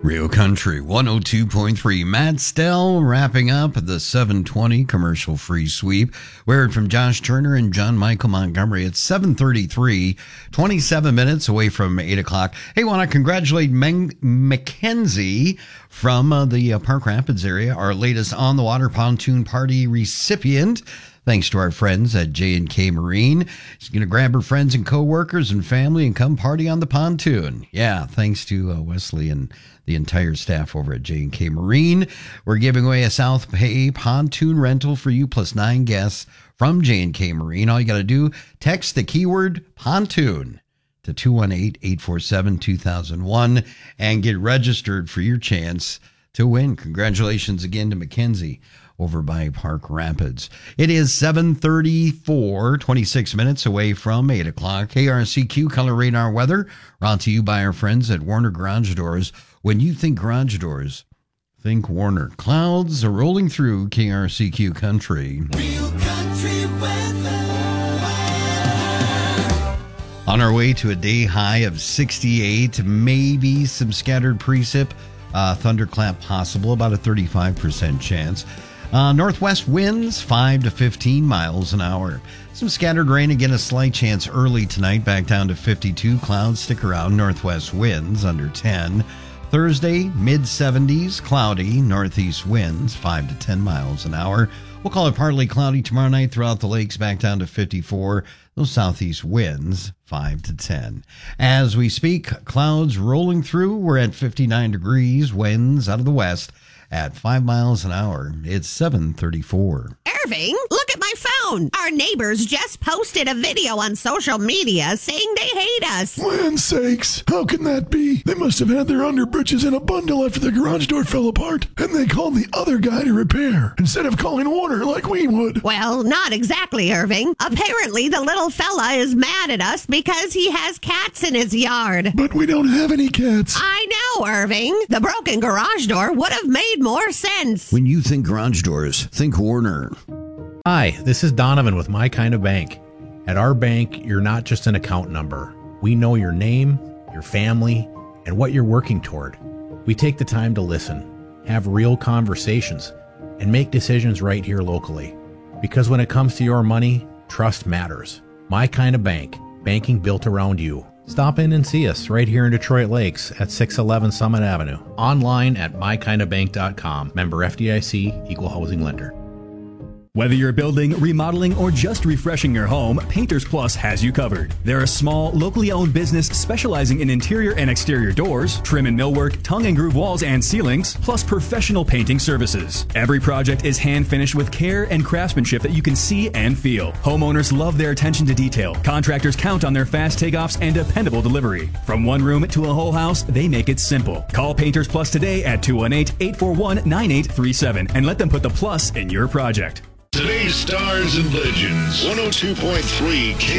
Real Country 102.3. Matt Stell wrapping up the 720 commercial free sweep. We heard from Josh Turner and John Michael Montgomery at 7:33, 27 minutes away from 8 o'clock. Hey, want to congratulate Mackenzie from the Park Rapids area, our latest On the Water Pontoon Party recipient. Thanks to our friends at J&K Marine. She's going to grab her friends and coworkers and family and come party on the pontoon. Yeah, thanks to Wesley and the entire staff over at J&K Marine. We're giving away a South Bay pontoon rental for you plus 9 guests from J&K Marine. All you got to do, text the keyword pontoon to 218-847-2001 and get registered for your chance to win. Congratulations again to Mackenzie over by Park Rapids. It is 7:34, 26 minutes away from 8 o'clock. KRCQ Color Radar Weather brought to you by our friends at Warner Garage Doors. When you think garage doors, think Warner. Clouds are rolling through KRCQ Country. Real country weather. On our way to a day high of 68, maybe some scattered precip, thunderclap possible, about a 35% chance. Northwest winds 5 to 15 miles an hour. Some scattered rain, again a slight chance early tonight, back down to 52. Clouds stick around, northwest winds under 10. Thursday, mid-70s, cloudy, northeast winds 5 to 10 miles an hour. We'll call it partly cloudy tomorrow night throughout the lakes, back down to 54. Those southeast winds 5 to 10. As we speak, clouds rolling through. We're at 59 degrees, winds out of the west at 5 miles an hour. It's 7:34. Irving, look at my phone. Our neighbors just posted a video on social media saying they hate us. Land sakes, how can that be? They must have had their underbritches in a bundle after the garage door fell apart, and they called the other guy to repair, instead of calling Warner like we would. Well, not exactly, Irving. Apparently, the little fella is mad at us because he has cats in his yard. But we don't have any cats. I know, Irving. The broken garage door would have made more sense. When you think garage doors, think Warner. Hi, this is Donovan with My Kind of Bank. At our bank, you're not just an account number. We know your name, your family, and what you're working toward. We take the time to listen, have real conversations, and make decisions right here locally. Because when it comes to your money, trust matters. My Kind of Bank, banking built around you. Stop in and see us right here in Detroit Lakes at 611 Summit Avenue. Online at mykindofbank.com. Member FDIC, Equal Housing Lender. Whether you're building, remodeling, or just refreshing your home, Painters Plus has you covered. They're a small, locally owned business specializing in interior and exterior doors, trim and millwork, tongue and groove walls and ceilings, plus professional painting services. Every project is hand finished with care and craftsmanship that you can see and feel. Homeowners love their attention to detail. Contractors count on their fast takeoffs and dependable delivery. From one room to a whole house, they make it simple. Call Painters Plus today at 218-841-9837 and let them put the plus in your project. Today's Stars and Legends, 102.3 K.